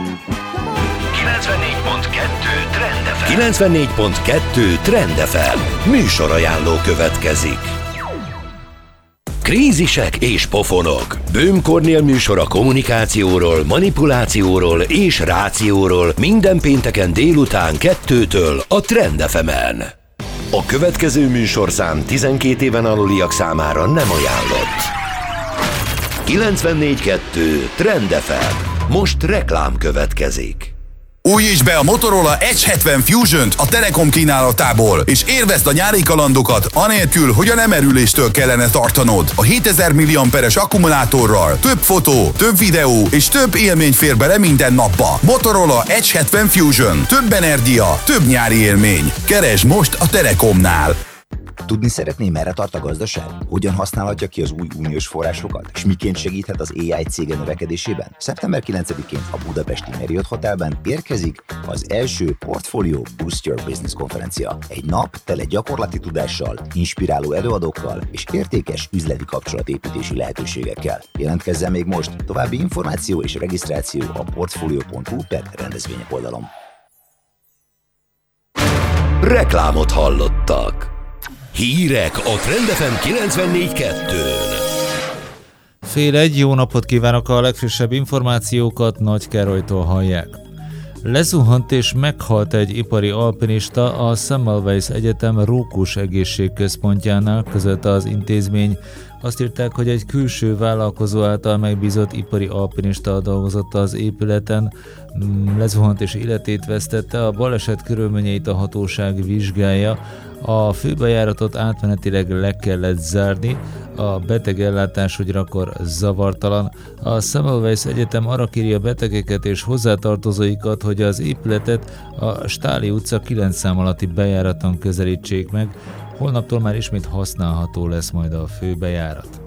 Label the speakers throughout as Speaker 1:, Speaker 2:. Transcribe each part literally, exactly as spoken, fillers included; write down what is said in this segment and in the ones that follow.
Speaker 1: kilencvennégy pont kettő Trend ef em.
Speaker 2: kilencvennégy pont kettő Trend ef em. Műsorajánló következik. Krízisek és pofonok. Böhm Kornél műsor a kommunikációról, manipulációról és rációról minden pénteken délután kettőtől a Trend ef emen. A következő műsorszám tizenkét éven aluliak számára nem ajánlott. kilencvennégy pont kettő Trend ef em. Most reklám következik.
Speaker 3: Újítsd be a Motorola Edge hetven Fusion-t a Telekom kínálatából, és élvezd a nyári kalandokat, anélkül, hogy a lemerüléstől kellene tartanod. A hétezer milliamperes akkumulátorral több fotó, több videó és több élmény fér bele minden napba. Motorola Edge hetven Fusion. Több energia, több nyári élmény. Keresd most a Telekomnál.
Speaker 4: Tudni szeretné, merre tart a gazdaság? Hogyan használhatja ki az új uniós forrásokat? És miként segíthet az á i cége növekedésében? szeptember kilencedikén a budapesti Marriott Hotelben érkezik az első Portfolio Boost Your Business konferencia. Egy nap tele gyakorlati tudással, inspiráló előadókkal és értékes üzleti kapcsolatépítési lehetőségekkel. Jelentkezzen még most! További információ és regisztráció a portfolio pont hu per rendezvények oldalon.
Speaker 2: Reklámot hallottak. Hírek a Trend ef em kilencvennégy kettőn.
Speaker 5: Fél egy, jó napot kívánok, a legfrissebb információkat Nagy Károlytól hallják. Lezuhant és meghalt egy ipari alpinista a Semmelweis Egyetem Rókus Egészségközpontjánál, közölte az intézmény. Azt írták, hogy egy külső vállalkozó által megbízott ipari alpinista dolgozott az épületen, lezuhant és életét vesztette, a baleset körülményeit a hatóság vizsgálja, a főbejáratot átmenetileg le kellett zárni, a betegellátás ugyanakkor zavartalan. A Semmelweis Egyetem arra kéri a betegeket és hozzátartozóikat, hogy az épületet a Stáli utca kilenc szám alatti bejáraton közelítsék meg, holnaptól már ismét használható lesz majd a főbejárat.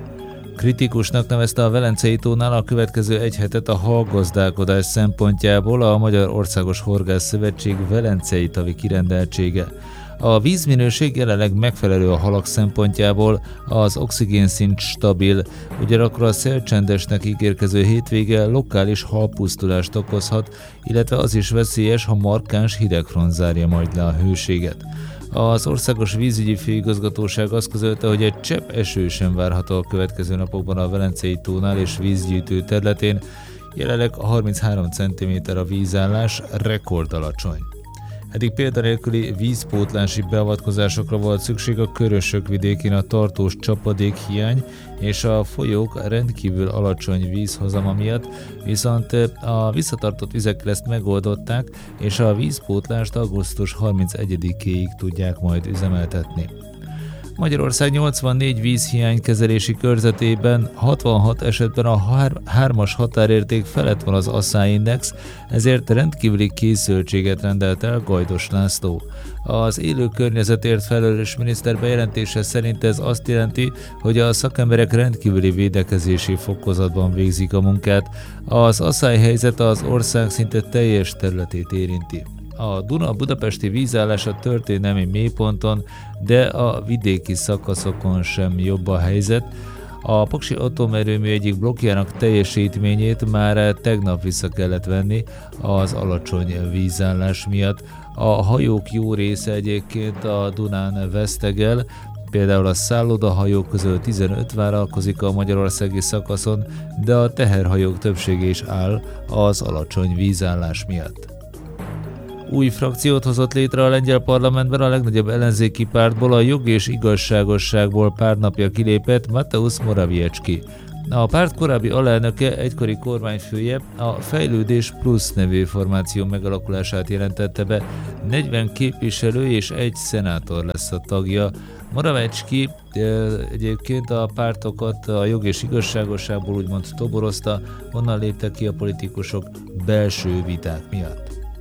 Speaker 5: Kritikusnak nevezte a Velencei tónál a következő egy hetet a halgazdálkodás szempontjából a Magyar Országos Horgász Szövetség velencei tavi kirendeltsége. A vízminőség jelenleg megfelelő a halak szempontjából, az oxigénszint stabil, ugyanakkor a szélcsendesnek ígérkező hétvége lokális halpusztulást okozhat, illetve az is veszélyes, ha markáns hidegfront zárja majd le a hőséget. Az Országos Vízügyi Főigazgatóság azt közölte, hogy egy csepp eső sem várható a következő napokban a Velencei tónál és vízgyűjtő területén, jelenleg harminchárom centiméter a vízállás, rekord alacsony. Eddig példanélküli vízpótlási beavatkozásokra volt szükség a Körösök vidékén a tartós csapadékhiány és a folyók rendkívül alacsony vízhozama miatt, viszont a visszatartott vizekkel ezt megoldották, és a vízpótlást augusztus harmincegyedikéig tudják majd üzemeltetni. Magyarország nyolcvannégy vízhiánykezelési körzetében hatvanhat esetben a hármas határérték felett van az ASZÁ-index, ezért rendkívüli készültséget rendelt el Gajdos László. Az élő környezetért felelős miniszter bejelentése szerint ez azt jelenti, hogy a szakemberek rendkívüli védekezési fokozatban végzik a munkát. Az ASZÁ-helyzet az ország szinte teljes területét érinti. A Duna-budapesti vízállás a történelmi mélyponton, de a vidéki szakaszokon sem jobb a helyzet. A Paksi atomerőmű egyik blokkjának teljesítményét már tegnap vissza kellett venni az alacsony vízállás miatt. A hajók jó része egyébként a Dunán vesztegel, például a szállodahajók közül tizenöt vállalkozik a magyarországi szakaszon, de a teherhajók többsége is áll az alacsony vízállás miatt. Új frakciót hozott létre a lengyel parlamentben a legnagyobb ellenzéki pártból, a Jog és Igazságosságból pár napja kilépett Mateusz Morawiecki. A párt korábbi alelnöke, egykori kormányfője a Fejlődés Plusz nevű formáció megalakulását jelentette be, negyven képviselő és egy szenátor lesz a tagja. Morawiecki egyébként a pártokat a Jog és Igazságosságból úgymond toborozta, onnan léptek ki a politikusok belső viták miatt.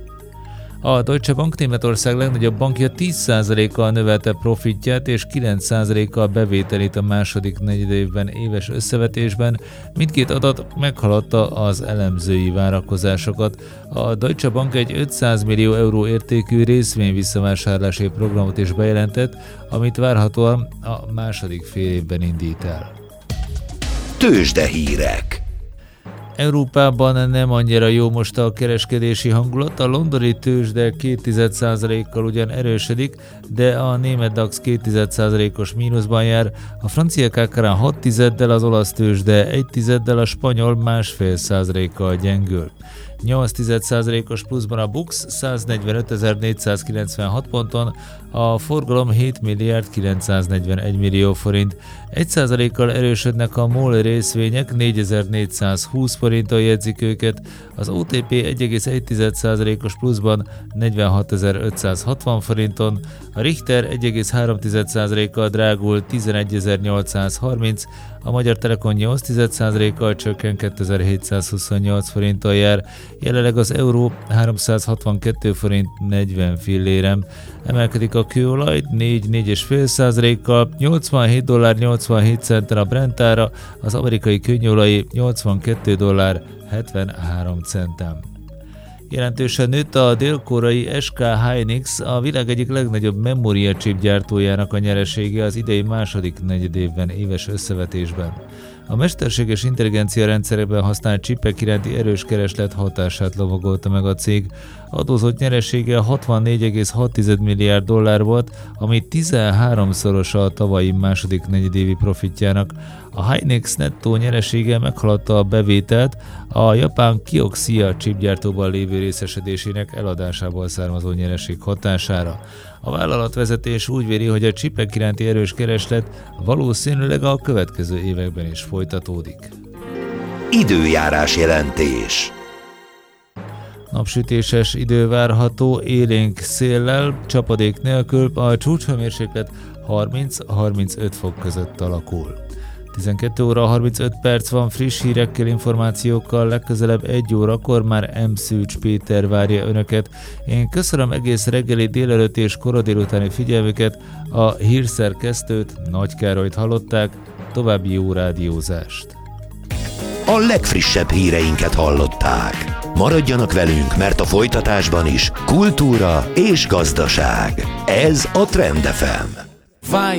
Speaker 5: A Deutsche Bank, Németország legnagyobb bankja tíz százalékkal növelte profitját és kilenc százalékkal bevételét a második negyedévben éves összevetésben. Mindkét adat meghaladta az elemzői várakozásokat. A Deutsche Bank egy ötszáz millió euró értékű részvényvisszavásárlási programot is bejelentett, amit várhatóan a második fél évben indít el.
Speaker 2: Tőzsdehírek.
Speaker 5: Európában nem annyira jó most a kereskedési hangulat, a londoni tőzsde két egész egy százalékkal ugyan erősödik, de a német DAX két egész egy százalékos mínuszban jár, a francia ká ká er hat tizeddel, az olasz tőzsde egy tizeddel, a spanyol másfél százalékkal gyengül. nyolc egész egy százalékos pluszban a BUX száznegyvenötezer-négyszázkilencvenhat ponton, a forgalom hét milliárd kilencszáznegyvenegy millió forint. egy százalékkal erősödnek a MOL részvények, négyezer-négyszázhúsz forinton jegyzik őket, az o té pé egy egész egy százalékos pluszban negyvenhatezer-ötszázhatvan forinton, a Richter egy egész három százalékkal drágul tizenegyezer-nyolcszázharminc, a Magyar Telekom nyolc egész egy százalékkal csökken kétezer-hétszázhuszonnyolc forinton jár, jelenleg az euró háromszázhatvankettő forint negyven fillérem. Emelkedik a kőolaj négy-négy egész öt százalékkal, nyolcvanhét dollár nyolcvanhét centen a Brent ára, az amerikai kőolaj nyolcvankettő dollár hetvenhárom centen. Jelentősen nőtt a dél-koreai es ká Hynix, a világ egyik legnagyobb memóriachip gyártójának a nyeresége az idei második negyedévben éves összevetésben. A mesterséges intelligencia rendszerekben használt csipek iránti erős kereslet hatását lovagolta meg a cég. Adózott nyeresége hatvannégy egész hat milliárd dollár volt, ami tizenháromszorosa a tavalyi második negyedévi profitjának. A Hynix nettó nyeresége meghaladta a bevételt, a japán Kioxia chipgyártóban lévő részesedésének eladásából származó nyereség hatására. A vállalatvezetés úgy véli, hogy a csipek iránti erős kereslet valószínűleg a következő években is folytatódik.
Speaker 2: Időjárás jelentés.
Speaker 5: Napsütéses idő várható, élénk széllel, csapadék nélkül, a csúcshőmérséklet harminc-harmincöt fok között alakul. tizenkét óra harmincöt perc van, friss hírekkel, információkkal, legközelebb egy órakor már M. Szűcs Péter várja önöket. Én köszönöm egész reggeli, délelőtt és kora délutáni figyelmüket, a hírszerkesztőt, Nagy Károlyt hallották, további jó rádiózást.
Speaker 2: A legfrissebb híreinket hallották. Maradjanak velünk, mert a folytatásban is kultúra és gazdaság. Ez a Trend ef em.